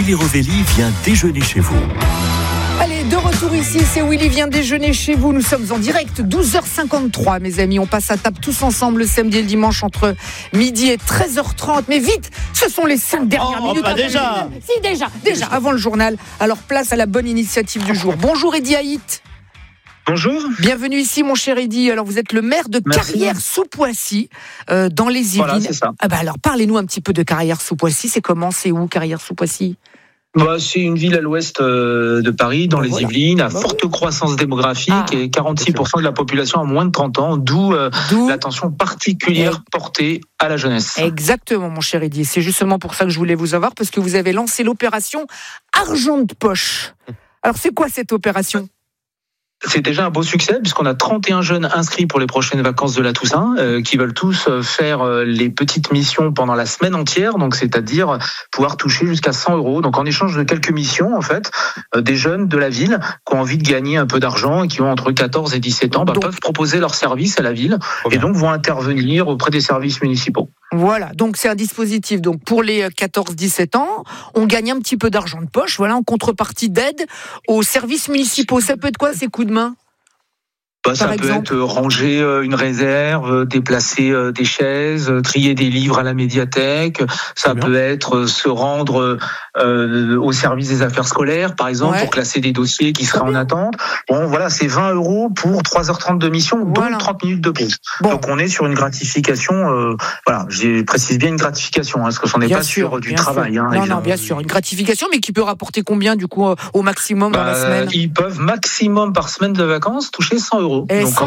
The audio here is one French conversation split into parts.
Willy Rovelli vient déjeuner chez vous. Allez, de retour ici, c'est Willy vient déjeuner chez vous. Nous sommes en direct, 12h53, mes amis. On passe à table tous ensemble le samedi et le dimanche entre midi et 13h30. Mais vite, ce sont les 5 dernières minutes. Pas déjà. Si, déjà, avant le journal. Alors, place à la bonne initiative du jour. Bonjour Eddy Haït. Bonjour. Bienvenue ici, mon cher Eddy. Alors, vous êtes le maire de Carrières-sous-Poissy, dans les Yvelines. Voilà, c'est ça. Alors, parlez-nous un petit peu de Carrières-sous-Poissy. C'est comment, c'est où, Carrières-sous-Poissy ? C'est une ville à l'ouest de Paris, dans les Yvelines, à forte croissance démographique et 46% de la population a moins de 30 ans, d'où l'attention particulière portée à la jeunesse. Exactement, mon cher Eddy. C'est justement pour ça que je voulais vous avoir, parce que vous avez lancé l'opération Argent de poche. Alors, c'est quoi cette opération ? C'est déjà un beau succès puisqu'on a 31 jeunes inscrits pour les prochaines vacances de la Toussaint qui veulent tous faire les petites missions pendant la semaine entière, donc c'est-à-dire pouvoir toucher jusqu'à 100 €. Donc en échange de quelques missions, en fait, des jeunes de la ville qui ont envie de gagner un peu d'argent et qui ont entre 14 et 17 ans peuvent proposer leur service à la ville et donc vont intervenir auprès des services municipaux. Voilà, donc c'est un dispositif donc pour les 14-17 ans, on gagne un petit peu d'argent de poche, voilà, en contrepartie d'aide aux services municipaux. Ça peut être quoi ces coups de main ? Ça peut être ranger une réserve, déplacer des chaises, trier des livres à la médiathèque. Ça peut être se rendre au service des affaires scolaires, par exemple, pour classer des dossiers qui seraient en attente. Bon, voilà, c'est 20 € pour 3h30 de mission, dont 30 minutes de pause. Donc on est sur une gratification, je précise bien une gratification, parce que ce n'est pas sur du travail. Non, bien sûr, une gratification, mais qui peut rapporter combien, du coup, au maximum dans la semaine ? Ils peuvent, maximum par semaine de vacances, toucher 100 €. Et 100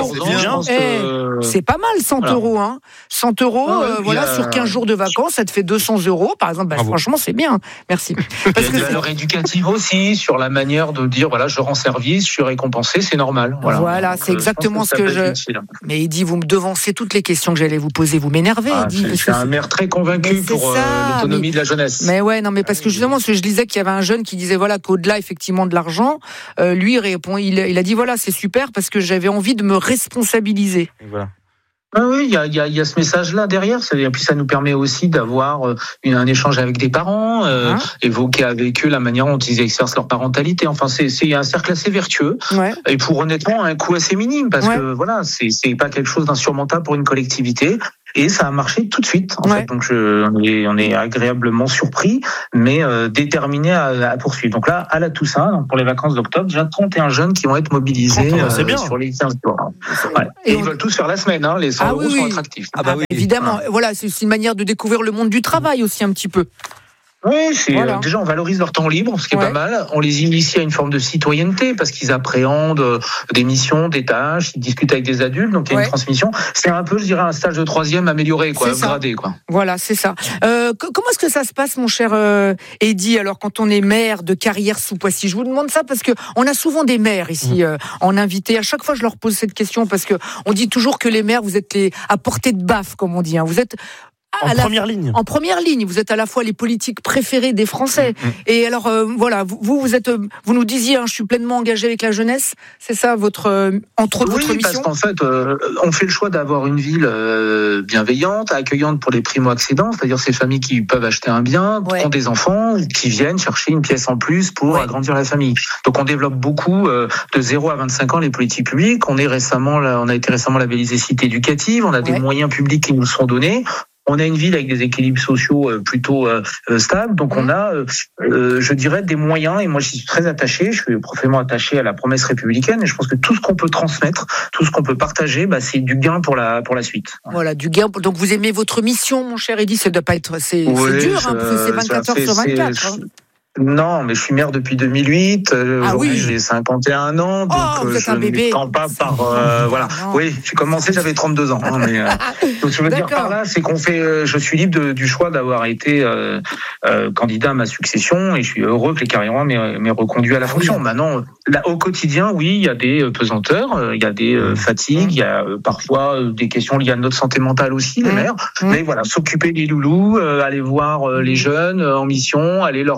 €, c'est pas mal, 100 €. Hein. 100 €, sur 15 jours de vacances, ça te fait 200 €, par exemple. Franchement, c'est bien. Merci. Parce il y a une valeur éducative aussi, sur la manière de dire, je rends service, je suis récompensé, c'est normal. Voilà, c'est exactement ce que je... Mais Eddy, vous me devancez toutes les questions que j'allais vous poser. Vous m'énervez, Eddy. Je suis un maire très convaincu pour l'autonomie de la jeunesse. Mais parce que justement, je disais qu'il y avait un jeune qui disait, qu'au-delà, effectivement, de l'argent, lui, il a dit, c'est super parce que j'avais envie de me responsabiliser. Voilà. Oui, il y a ce message-là derrière. Et puis ça nous permet aussi d'avoir un échange avec des parents, évoquer avec eux la manière dont ils exercent leur parentalité. Enfin, c'est un cercle assez vertueux. Et pour honnêtement un coût assez minime, parce que c'est pas quelque chose d'insurmontable pour une collectivité. Et ça a marché tout de suite, en fait. Donc on est agréablement surpris, mais déterminés à poursuivre. Donc là, à la Toussaint, pour les vacances d'octobre, déjà 31 jeunes qui vont être mobilisés sur les 15 jours. Et ils veulent tous faire la semaine, les 100 € sont attractifs. Évidemment, c'est une manière de découvrir le monde du travail aussi un petit peu. Oui, déjà on valorise leur temps libre, ce qui est pas mal. On les initie à une forme de citoyenneté parce qu'ils appréhendent des missions, des tâches, ils discutent avec des adultes, donc il y a une transmission. C'est un peu, je dirais, un stage de 3e amélioré, upgradé, quoi. Voilà, c'est ça. Comment est-ce que ça se passe, mon cher Eddy, alors quand on est maire de Carrières-sous-Poissy ? Je vous demande ça parce que on a souvent des maires ici en invité. À chaque fois, je leur pose cette question parce que on dit toujours que les maires, vous êtes à portée de baffe, comme on dit. Vous êtes première ligne. En première ligne, vous êtes à la fois les politiques préférés des Français. Et alors, vous nous disiez, je suis pleinement engagé avec la jeunesse. C'est ça votre mission ? Parce qu'en fait, on fait le choix d'avoir une ville bienveillante, accueillante pour les primo-accédants, c'est-à-dire ces familles qui peuvent acheter un bien, ont des enfants, qui viennent chercher une pièce en plus pour agrandir la famille. Donc on développe beaucoup de 0 à 25 ans les politiques publiques. On a été récemment labellisé cité éducative. On a des moyens publics qui nous sont donnés. On a une ville avec des équilibres sociaux plutôt stables, donc on a, je dirais, des moyens, et moi j'y suis très attaché, je suis profondément attaché à la promesse républicaine, et je pense que tout ce qu'on peut transmettre, tout ce qu'on peut partager, c'est du gain pour la suite. Voilà, du gain. Donc vous aimez votre mission, mon cher Eddy, ça doit pas être, c'est dur, parce que c'est 24 heures sur 24. Non, mais je suis maire depuis 2008. Aujourd'hui, j'ai 51 ans, donc je ne prends pas par. Oui, j'ai commencé, j'avais 32 ans. Mais donc je veux dire par là, c'est qu'on fait. Je suis libre du choix d'avoir été candidat à ma succession, et je suis heureux que les Carriérois m'aient reconduit à la fonction. Maintenant, là, au quotidien, oui, il y a des pesanteurs, il y a des fatigues, il y a parfois des questions liées à notre santé mentale aussi, les maires. Mais voilà, s'occuper des loulous, aller voir les jeunes en mission, aller leur proposer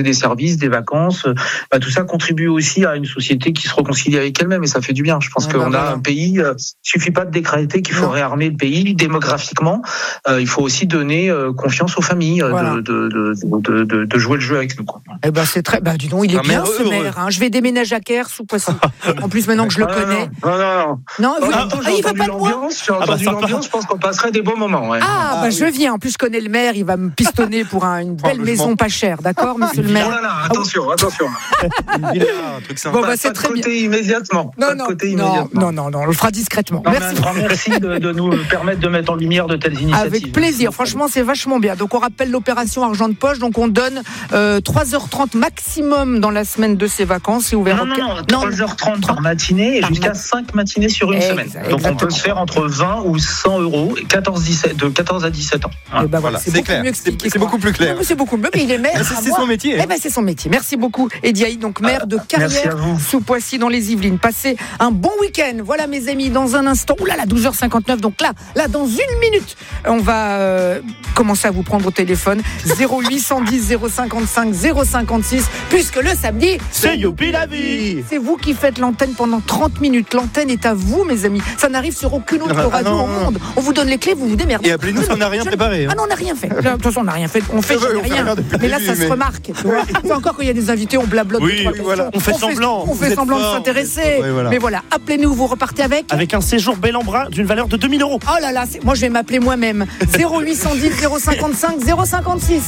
des services, des vacances. Tout ça contribue aussi à une société qui se réconcilie avec elle-même et ça fait du bien. Je pense qu'on a un pays, il suffit pas de décréter qu'il faut réarmer le pays démographiquement. Il faut aussi donner confiance aux familles de jouer le jeu avec nous. Eh ben c'est très. Dis donc, il est bien ce maire. Hein. Je vais déménager à Caire sous Poissy. En plus maintenant que je le connais. Non, il va pas de moi. J'ai entendu l'ambiance. Je pense qu'on passerait des bons moments. Ouais. Je viens. En plus je connais le maire. Il va me pistonner pour une belle maison pas chère, d'accord, monsieur le maire. Attention. Une villa, un truc sympa. C'est très bien. Immédiatement. Non, on le fera discrètement. Merci de nous permettre de mettre en lumière de telles initiatives. Avec plaisir. Franchement, c'est vachement bien. Donc on rappelle l'opération argent de poche. Donc on donne 3h30 maximum dans la semaine de ces vacances. C'est ouvert. Non, 3h30 par matinée et jusqu'à 5 matinées sur une semaine. Donc on peut se faire entre 20 ou 100 euros de 14 à 17 ans. Voilà, c'est clair. C'est beaucoup plus clair. C'est beaucoup mieux. Mais il est maire. C'est son métier. C'est son métier. Merci beaucoup, Eddie, donc maire de Carrière sous Poissy dans les Yvelines. Passez un bon week-end. Voilà mes amis, dans un instant. Oula, 12h59. Donc là, dans une minute, on va commencer à vous prendre au téléphone. 0810 055 056. Puisque le samedi, c'est Youpi la vie. C'est vous qui faites l'antenne pendant 30 minutes. L'antenne est à vous, mes amis. Ça n'arrive sur aucune autre radio au monde. On vous donne les clés, vous vous démerdez. Et appelez-nous si on n'a rien préparé. On n'a rien fait. De toute façon, on n'a rien fait. On fait rien. Mais là, ça se remarque. C'est encore quand il y a des invités, on blablote. On fait semblant. On fait semblant de s'intéresser. Mais voilà, appelez-nous, vous repartez avec un séjour bel en bras d'une valeur de 2000 €. Oh là là, moi je vais m'appeler moi-même. 0810 055 056.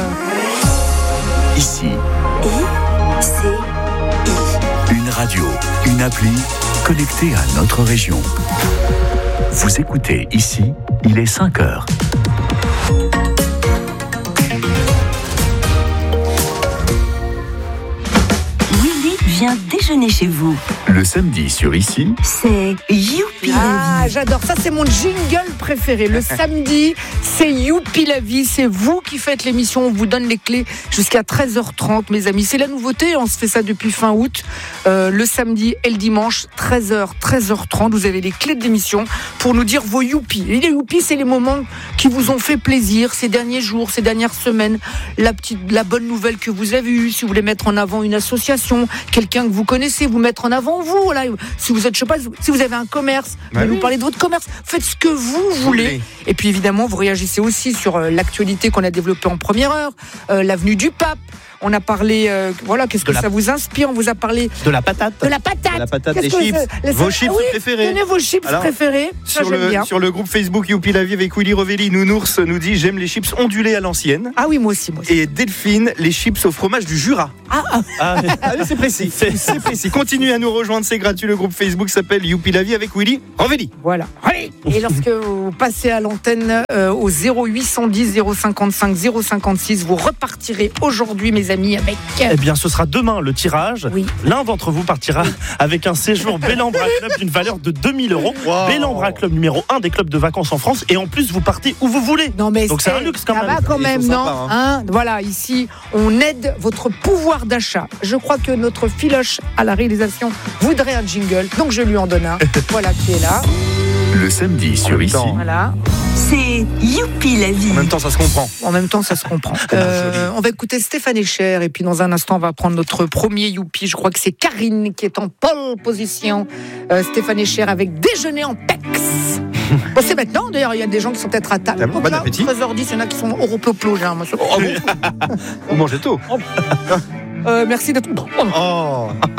Ici. Une radio, une appli connectée à notre région. Vous écoutez Ici, il est 5h. Vient déjeuner chez vous. Le samedi sur Ici, c'est Youpi la vie. J'adore, ça c'est mon jingle préféré. Le samedi, c'est Youpi la vie. C'est vous qui faites l'émission, on vous donne les clés jusqu'à 13h30, mes amis. C'est la nouveauté, on se fait ça depuis fin août. Le samedi et le dimanche, 13h, 13h30, vous avez les clés de l'émission pour nous dire vos Youpi. Et les Youpi, c'est les moments qui vous ont fait plaisir ces derniers jours, ces dernières semaines. La bonne nouvelle que vous avez eue, si vous voulez mettre en avant une association, quelqu'un que vous connaissez, vous mettre en avant vous, voilà. Si vous êtes, si vous avez un commerce, vous nous parlez de votre commerce, faites ce que vous voulez. Et puis évidemment, vous réagissez aussi sur l'actualité qu'on a développée en première heure, l'avenue du Pape. On a parlé, qu'est-ce que ça vous inspire? On vous a parlé de la patate. De la patate, des chips. Vos chips préférés. Donnez vos chips préférés. Sur le groupe Facebook Youpi la vie avec Willy Rovelli, Nounours nous dit j'aime les chips ondulés à l'ancienne. Ah oui, moi aussi. Et Delphine, les chips au fromage du Jura. C'est précis. C'est précis. Continuez à nous rejoindre, c'est gratuit. Le groupe Facebook s'appelle Youpi la vie avec Willy Rovelli. Voilà. Et lorsque vous passez à l'antenne au 0810 055 056, vous repartirez aujourd'hui, mes amis, avec... Eh bien, ce sera demain le tirage. Oui. L'un d'entre vous partira avec un séjour Bellambra Club d'une valeur de 2000 €. Wow. Bellambra Club numéro 1 des clubs de vacances en France. Et en plus, vous partez où vous voulez. Non, mais donc c'est un luxe quand même. Ça va quand même, non sympas, Voilà, ici, on aide votre pouvoir d'achat. Je crois que notre filoche à la réalisation voudrait un jingle. Donc, je lui en donne un. Voilà qui est là. Le samedi sur Ici. Voilà. C'est Youpi la vie. En même temps, ça se comprend. On va écouter Stéphane Echer et puis dans un instant, on va prendre notre premier Youpi. Je crois que c'est Karine qui est en pole position. Stéphane Echer avec Déjeuner en Pex. Bon, c'est maintenant. D'ailleurs, il y a des gens qui sont peut-être à table. Bon appétit. 13h10, il y en a qui sont au repos. Vous mangez tôt. Merci d'être...